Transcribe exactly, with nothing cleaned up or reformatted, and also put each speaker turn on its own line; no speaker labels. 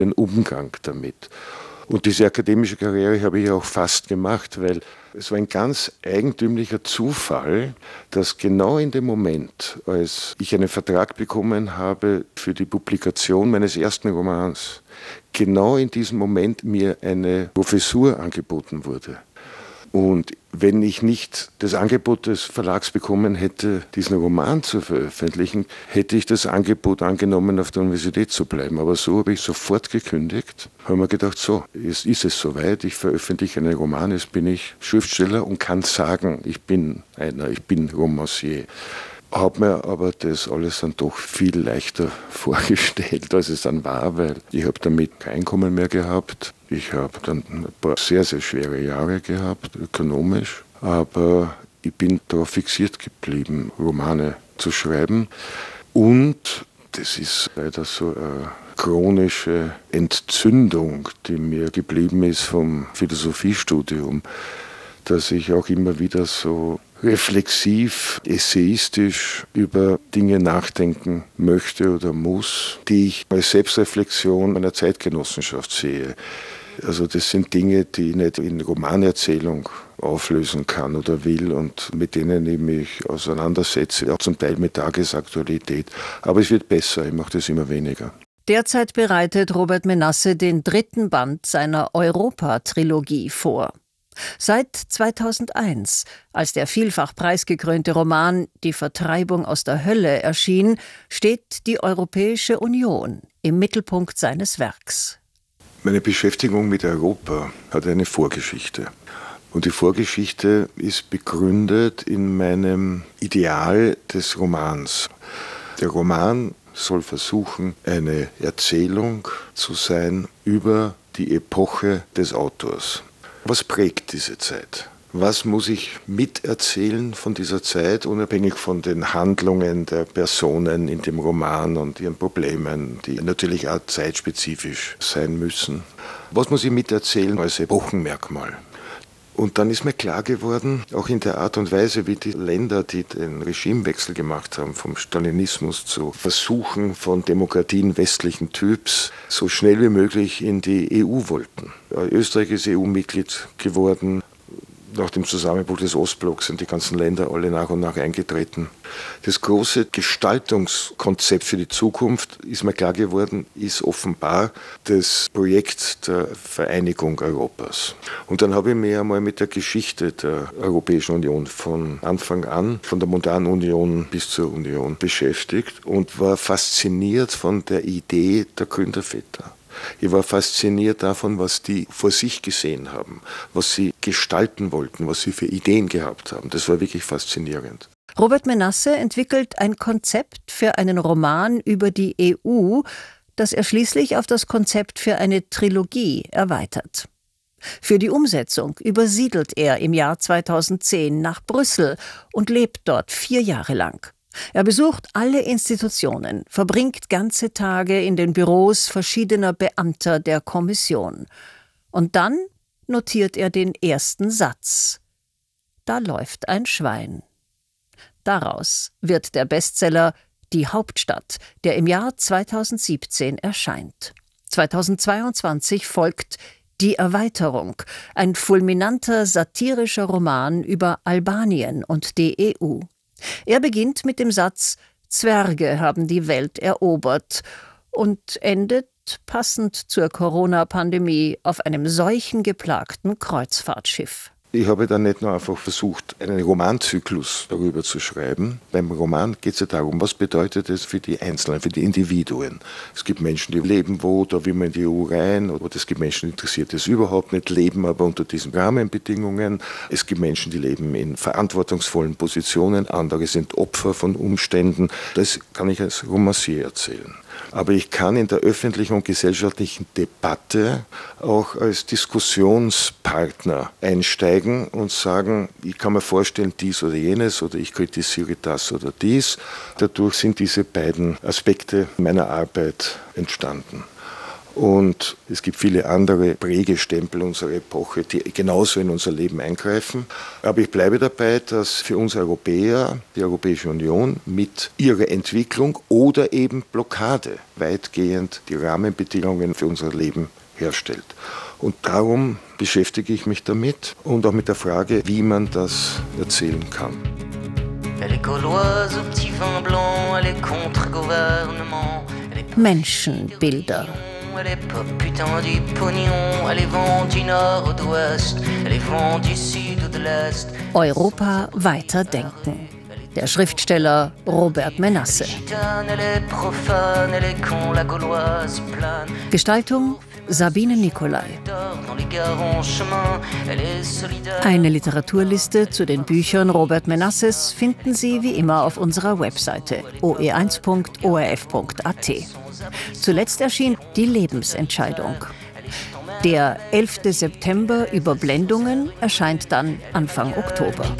den Umgang damit. Und diese akademische Karriere habe ich auch fast gemacht, weil es war ein ganz eigentümlicher Zufall, dass genau in dem Moment, als ich einen Vertrag bekommen habe für die Publikation meines ersten Romans, genau in diesem Moment mir eine Professur angeboten wurde. Und wenn ich nicht das Angebot des Verlags bekommen hätte, diesen Roman zu veröffentlichen, hätte ich das Angebot angenommen, auf der Universität zu bleiben. Aber so habe ich sofort gekündigt, habe mir gedacht, so, jetzt ist es soweit, ich veröffentliche einen Roman, jetzt bin ich Schriftsteller und kann sagen, ich bin einer, ich bin Romancier. Habe mir aber das alles dann doch viel leichter vorgestellt, als es dann war, weil ich habe damit kein Einkommen mehr gehabt. Ich habe dann ein paar sehr, sehr schwere Jahre gehabt, ökonomisch. Aber ich bin darauf fixiert geblieben, Romane zu schreiben. Und das ist leider so eine chronische Entzündung, die mir geblieben ist vom Philosophiestudium, dass ich auch immer wieder so reflexiv, essayistisch über Dinge nachdenken möchte oder muss, die ich als Selbstreflexion meiner Zeitgenossenschaft sehe. Also das sind Dinge, die ich nicht in Romanerzählung auflösen kann oder will und mit denen ich mich auseinandersetze, auch zum Teil mit Tagesaktualität. Aber es wird besser, ich mache das immer weniger.
Derzeit bereitet Robert Menasse den dritten Band seiner Europa-Trilogie vor. Seit zweitausendeins, als der vielfach preisgekrönte Roman »Die Vertreibung aus der Hölle« erschien, steht die Europäische Union im Mittelpunkt seines Werks.
Meine Beschäftigung mit Europa hat eine Vorgeschichte. Und die Vorgeschichte ist begründet in meinem Ideal des Romans. Der Roman soll versuchen, eine Erzählung zu sein über die Epoche des Autors. Was prägt diese Zeit? Was muss ich miterzählen von dieser Zeit, unabhängig von den Handlungen der Personen in dem Roman und ihren Problemen, die natürlich auch zeitspezifisch sein müssen? Was muss ich miterzählen als Epochenmerkmal? Und dann ist mir klar geworden, auch in der Art und Weise, wie die Länder, die den Regimewechsel gemacht haben, vom Stalinismus zu Versuchen von Demokratien westlichen Typs, so schnell wie möglich in die E U wollten. Österreich ist E U-Mitglied geworden. Nach dem Zusammenbruch des Ostblocks sind die ganzen Länder alle nach und nach eingetreten. Das große Gestaltungskonzept für die Zukunft, ist mir klar geworden, ist offenbar das Projekt der Vereinigung Europas. Und dann habe ich mich einmal mit der Geschichte der Europäischen Union von Anfang an, von der modernen Union bis zur Union beschäftigt und war fasziniert von der Idee der Gründerväter. Ich war fasziniert davon, was die vor sich gesehen haben, was sie gestalten wollten, was sie für Ideen gehabt haben. Das war wirklich faszinierend.
Robert Menasse entwickelt ein Konzept für einen Roman über die E U, das er schließlich auf das Konzept für eine Trilogie erweitert. Für die Umsetzung übersiedelt er im Jahr zweitausendzehn nach Brüssel und lebt dort vier Jahre lang. Er besucht alle Institutionen, verbringt ganze Tage in den Büros verschiedener Beamter der Kommission. Und dann notiert er den ersten Satz. Da läuft ein Schwein. Daraus wird der Bestseller »Die Hauptstadt«, der im Jahr zweitausendsiebzehn erscheint. zweitausendzweiundzwanzig folgt »Die Erweiterung«, ein fulminanter satirischer Roman über Albanien und die E U. Er beginnt mit dem Satz »Zwerge haben die Welt erobert« und endet, passend zur Corona-Pandemie, auf einem seuchengeplagten Kreuzfahrtschiff.
Ich habe dann nicht nur einfach versucht, einen Romanzyklus darüber zu schreiben. Beim Roman geht es ja darum, was bedeutet es für die Einzelnen, für die Individuen. Es gibt Menschen, die leben wo, da will man in die E U rein, oder es gibt Menschen, die interessiert es überhaupt nicht, leben aber unter diesen Rahmenbedingungen. Es gibt Menschen, die leben in verantwortungsvollen Positionen, andere sind Opfer von Umständen. Das kann ich als Romancier erzählen. Aber ich kann in der öffentlichen und gesellschaftlichen Debatte auch als Diskussionspartner einsteigen und sagen, ich kann mir vorstellen, dies oder jenes oder ich kritisiere das oder dies. Dadurch sind diese beiden Aspekte meiner Arbeit entstanden. Und es gibt viele andere Prägestempel unserer Epoche, die genauso in unser Leben eingreifen. Aber ich bleibe dabei, dass für uns Europäer die Europäische Union mit ihrer Entwicklung oder eben Blockade weitgehend die Rahmenbedingungen für unser Leben herstellt. Und darum beschäftige ich mich damit und auch mit der Frage, wie man das erzählen kann.
Menschenbilder. Europa weiterdenken. Der Schriftsteller Robert Menasse. Gestaltung Sabine Nicolai. Eine Literaturliste zu den Büchern Robert Menasses finden Sie wie immer auf unserer Webseite o e eins punkt o r f punkt a t. Zuletzt erschien Die Lebensentscheidung. Der elfte September Überblendungen erscheint dann Anfang Oktober.